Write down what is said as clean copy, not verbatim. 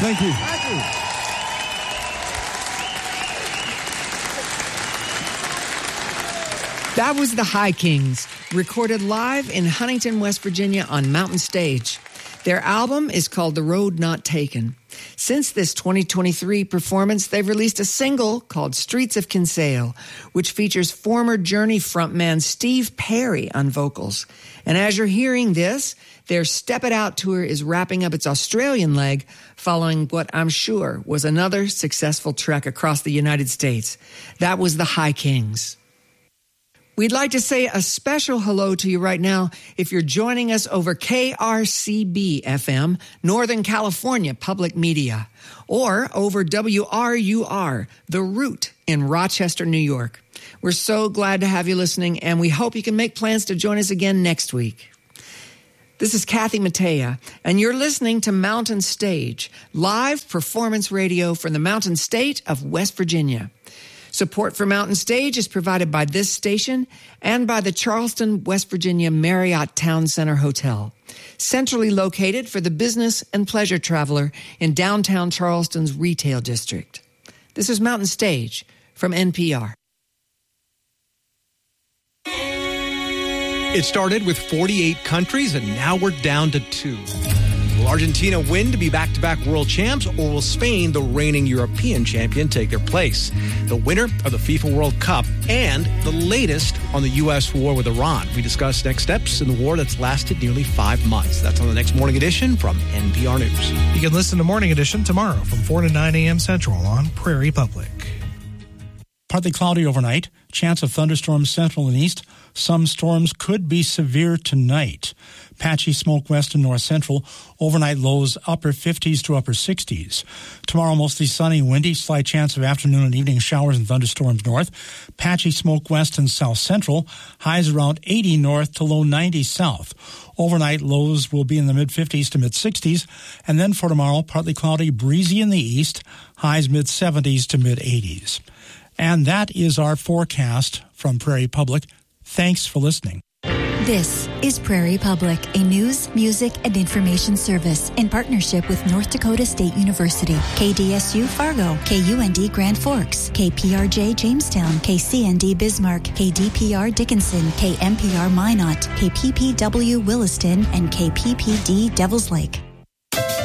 Thank you. That was the High Kings, recorded live in Huntington, West Virginia on Mountain Stage. Their album is called The Road Not Taken. Since this 2023 performance, they've released a single called Streets of Kinsale, which features former Journey frontman Steve Perry on vocals. And as you're hearing this, their Step It Out tour is wrapping up its Australian leg, following what I'm sure was another successful trek across the United States. That was the High Kings. We'd like to say a special hello to you right now if you're joining us over KRCB-FM, Northern California Public Media, or over WRUR, The Root in Rochester, New York. We're so glad to have you listening, and we hope you can make plans to join us again next week. This is Kathy Mattea, and you're listening to Mountain Stage, live performance radio from the Mountain State of West Virginia. Support for Mountain Stage is provided by this station and by the Charleston, West Virginia Marriott Town Center Hotel, centrally located for the business and pleasure traveler in downtown Charleston's retail district. This is Mountain Stage from NPR. It started with 48 countries, and now we're down to 2. Will Argentina win to be back-to-back world champs, or will Spain, the reigning European champion, take their place? The winner of the FIFA World Cup and the latest on the U.S. war with Iran. We discuss next steps in the war that's lasted nearly 5 months. That's on the next Morning Edition from NPR News. You can listen to Morning Edition tomorrow from 4 to 9 a.m. Central on Prairie Public. Partly cloudy overnight. Chance of thunderstorms central and east. Some storms could be severe tonight. Patchy smoke west and north central. Overnight lows upper 50s to upper 60s. Tomorrow mostly sunny, windy. Slight chance of afternoon and evening showers and thunderstorms north. Patchy smoke west and south central. Highs around 80 north to low 90 south. Overnight lows will be in the mid-50s to mid-60s. And then for tomorrow, partly cloudy, breezy in the east. Highs mid-70s to mid-80s. And that is our forecast from Prairie Public. Thanks for listening. This is Prairie Public, a news, music, and information service in partnership with North Dakota State University, KDSU Fargo, KUND Grand Forks, KPRJ Jamestown, KCND Bismarck, KDPR Dickinson, KMPR Minot, KPPW Williston, and KPPD Devils Lake.